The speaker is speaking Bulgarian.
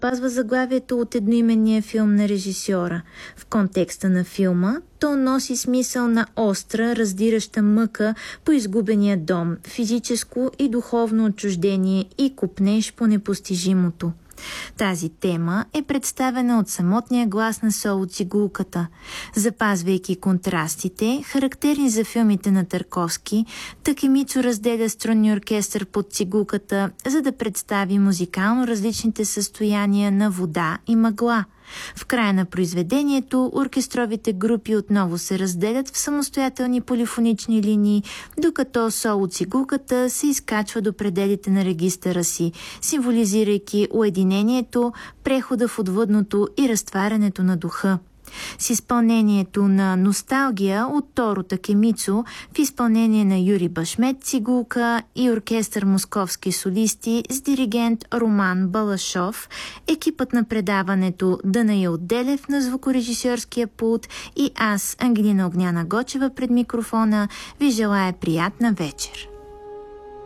запазва заглавието от едноименния филм на режисьора. В контекста на филма то носи смисъл на остра, раздираща мъка по изгубения дом, физическо и духовно отчуждение и копнеж по непостижимото. Тази тема е представена от самотния глас на соло цигулката. Запазвайки контрастите, характерни за филмите на Тарковски, Такемицу разделя струнния оркестър под цигулката, за да представи музикално различните състояния на вода и мъгла. В края на произведението оркестровите групи отново се разделят в самостоятелни полифонични линии, докато соло цигулката се изкачва до пределите на регистъра си, символизирайки уединението, прехода в отвъдното и разтварянето на духа. С изпълнението на Носталгия от Торо Такемицу в изпълнение на Юрий Башмет цигулка и оркестър московски солисти с диригент Роман Балашов, екипът на предаването Данаил Делев на звукорежисьорския пулт и аз, Ангелина Огняна Гочева, пред микрофона, ви желая приятна вечер.